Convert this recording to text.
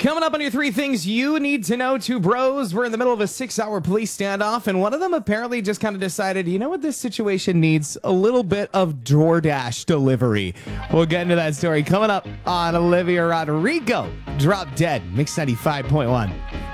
Coming up on your three things you need to know, two bros. We're in the middle of a 6-hour police standoff, and one of them apparently just kind of decided, you know what, this situation needs a little bit of DoorDash delivery. We'll get into that story coming up on Olivia Rodrigo. Drop Dead, Mix 95.1.